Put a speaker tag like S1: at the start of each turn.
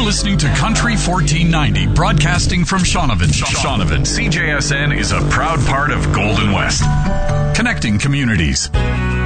S1: listening to Country 1490, broadcasting from Shaunavon. CJSN is a proud part of Golden West, connecting communities.